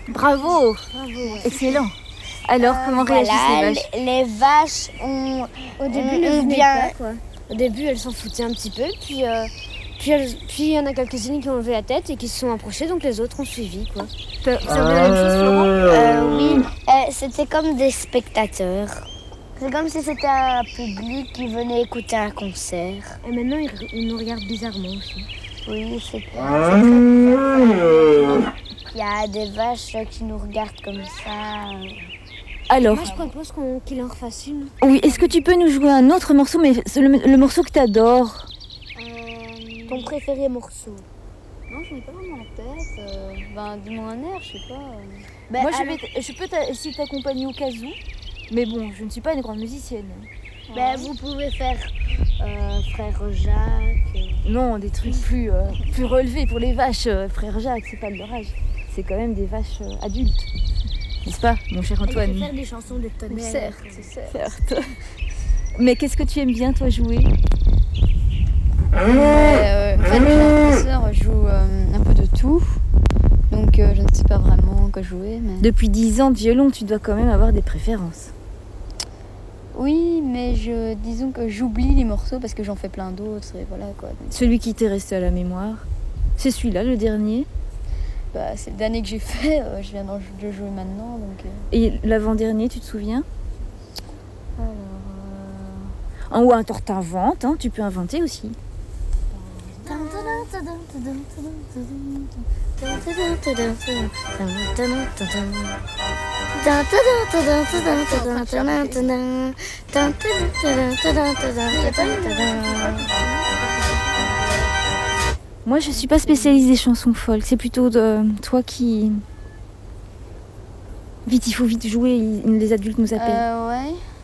Bravo. Excellent. Alors, comment réagissent les vaches? Les vaches ont Au début, elles venaient pas, quoi. Au début, elles s'en foutaient un petit peu, puis il y en a quelques-unes qui ont levé la tête et qui se sont approchées, donc les autres ont suivi, quoi. Ça veut la même chose, Florent? Oui, c'était comme des spectateurs. C'est comme si c'était un public qui venait écouter un concert. Et maintenant, ils nous regardent bizarrement aussi. Oui, c'est il y a des vaches qui nous regardent comme ça. Alors, Moi, je propose qu'il en refasse une. oui, est-ce que tu peux nous jouer un autre morceau, mais c'est le morceau que tu adores? Ton préféré morceau? Non, je n'ai pas vraiment en tête. Dis-moi un air, je sais pas. Moi, je peux essayer de t'accompagner au cas où, mais bon, je ne suis pas une grande musicienne. Vous pouvez faire Frère Jacques. Non, des trucs plus relevés pour les vaches. Frère Jacques, c'est pas de leur âge. C'est quand même des vaches adultes. N'est-ce pas, mon cher Antoine? faire des chansons de tonnerre. Certes. Mais qu'est-ce que tu aimes bien, toi, jouer? En fait, mon professeur joue un peu de tout. Donc, je ne sais pas vraiment quoi jouer. Mais... Depuis 10 ans de violon, tu dois quand même avoir des préférences. Oui, mais disons que j'oublie les morceaux parce que j'en fais plein d'autres. Et voilà, quoi. Donc, Celui qui t'est resté à la mémoire, c'est celui-là, le dernier. c'est le dernier que j'ai fait. Je viens de jouer maintenant. Donc, Et l'avant-dernier, tu te souviens? Alors... Ou un tort t'inventes, hein, tu peux inventer aussi. Moi, je suis pas spécialiste des chansons folk. C'est plutôt toi qui... Vite, il faut vite jouer. Les adultes nous appellent. Ouais.